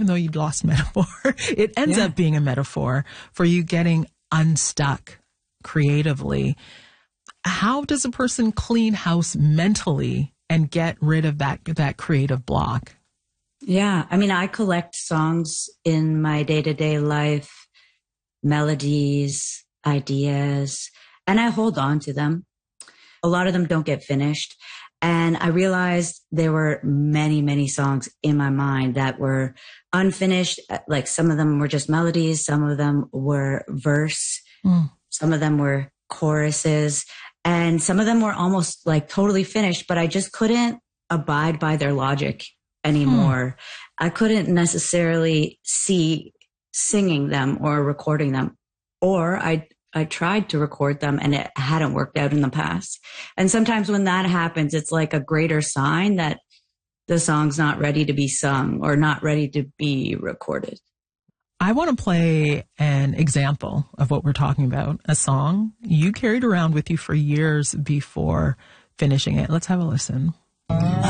though you'd lost metaphor, it ends up being a metaphor for you getting unstuck creatively. How does a person clean house mentally and get rid of that creative block? Yeah. I mean, I collect songs in my day-to-day life, melodies, ideas, and I hold on to them. A lot of them don't get finished. And I realized there were many, many songs in my mind that were unfinished. Like some of them were just melodies. Some of them were verse. Some of them were choruses. And some of them were almost like totally finished, but I just couldn't abide by their logic anymore. I couldn't necessarily see singing them or recording them. Or I tried to record them and it hadn't worked out in the past. And sometimes when that happens, it's like a greater sign that the song's not ready to be sung or not ready to be recorded. I want to play an example of what we're talking about, a song you carried around with you for years before finishing it. Let's have a listen.